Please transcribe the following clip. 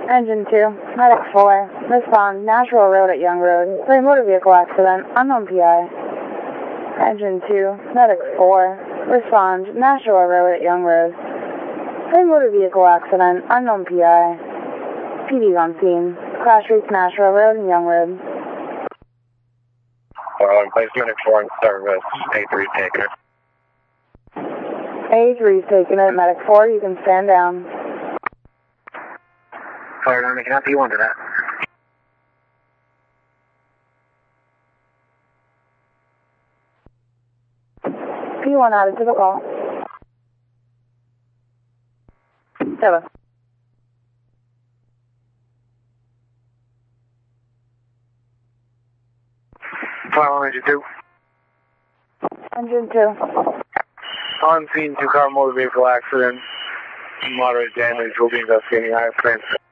Engine 2, Medic 4, respond, Natural Road at Young Road, 3 motor vehicle accident, unknown PI. Engine 2, Medic 4, respond, Natural Road at Young Road, 3 motor vehicle accident, unknown PI. PD's on scene, crash reach Natural Road and Young Road. Place Medic 4 in service, A3 taking it. A3's taking it, Medic 4, you can stand down. Fire on, making up P1 to that. P1 added to the call. 7. Fire on, Engine 2. Engine 2. On scene, 2-car motor vehicle accident. Moderate damage will be investigating. I have